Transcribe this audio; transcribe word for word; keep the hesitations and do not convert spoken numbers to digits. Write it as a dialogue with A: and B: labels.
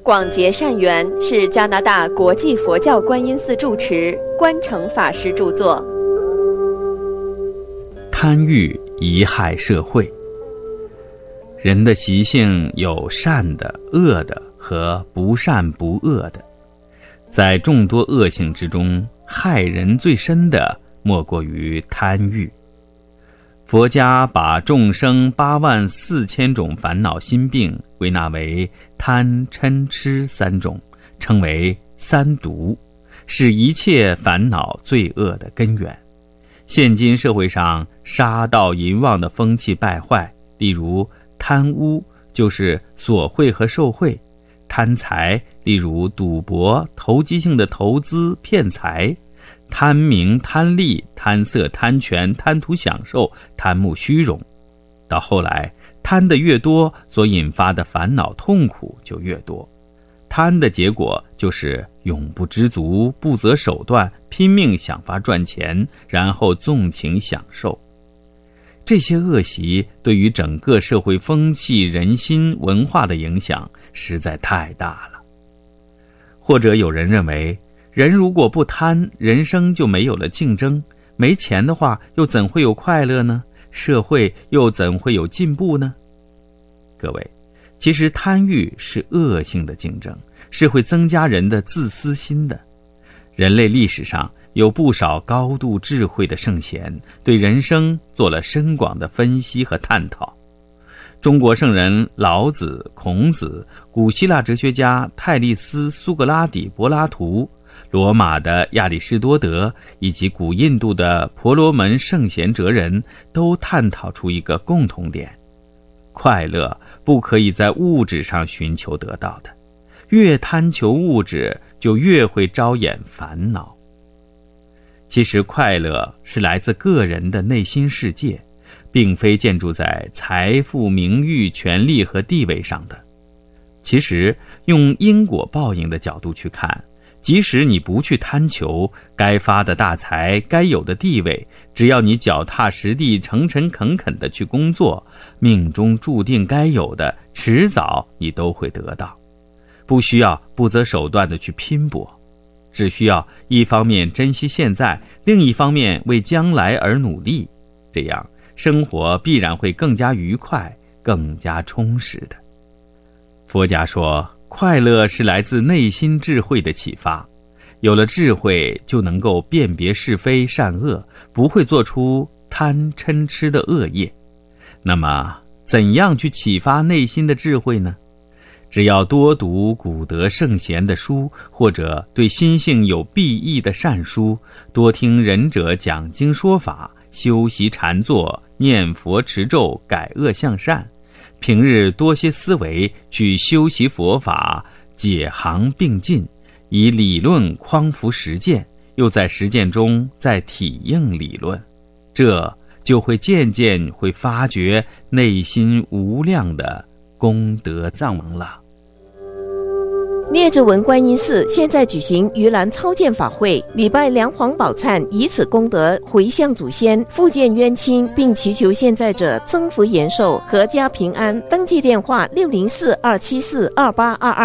A: 广结善缘是加拿大国际佛教观音寺住持关诚法师著作。
B: 贪欲贻害社会。人的习性有善的、恶的和不善不恶的，在众多恶性之中，害人最深的莫过于贪欲。佛家把众生八万四千种烦恼心病归纳为贪嗔痴三种，称为三毒，是一切烦恼罪恶的根源。现今社会上杀盗淫妄的风气败坏，例如贪污就是索贿和受贿，贪财例如赌博、投机性的投资骗财，贪名贪利、贪色贪权、贪图享受、贪慕虚荣。到后来贪得越多，所引发的烦恼痛苦就越多。贪的结果就是永不知足，不择手段，拼命想法赚钱，然后纵情享受。这些恶习对于整个社会风气、人心、文化的影响实在太大了。或者有人认为，人如果不贪，人生就没有了竞争，没钱的话又怎会有快乐呢？社会又怎会有进步呢？各位，其实贪欲是恶性的竞争，是会增加人的自私心的。人类历史上有不少高度智慧的圣贤，对人生做了深广的分析和探讨。中国圣人老子、孔子，古希腊哲学家泰利斯、苏格拉底、柏拉图，罗马的亚里士多德，以及古印度的婆罗门圣贤哲人，都探讨出一个共同点：快乐不可以在物质上寻求得到的，越贪求物质，就越会招衍烦恼。其实快乐是来自个人的内心世界，并非建筑在财富、名誉、权力和地位上的。其实用因果报应的角度去看，即使你不去贪求该发的大财、该有的地位，只要你脚踏实地、诚诚恳恳地去工作，命中注定该有的，迟早你都会得到。不需要不择手段地去拼搏，只需要一方面珍惜现在，另一方面为将来而努力，这样生活必然会更加愉快，更加充实的。佛家说，快乐是来自内心智慧的启发，有了智慧就能够辨别是非善恶，不会做出贪嗔痴的恶业。那么怎样去启发内心的智慧呢？只要多读古德圣贤的书，或者对心性有裨益的善书，多听仁者讲经说法，修习禅坐，念佛持咒，改恶向善，平日多些思维去修习佛法，解行并进，以理论匡扶实践，又在实践中再体应理论，这就会渐渐会发觉内心无量的功德藏王了。
C: 聂智文观音寺现在举行盂兰超荐法会，礼拜梁皇宝忏，以此功德回向祖先，复见冤亲，并祈求现在者增福延寿，阖家平安。登记电话六零四二七四二八二二。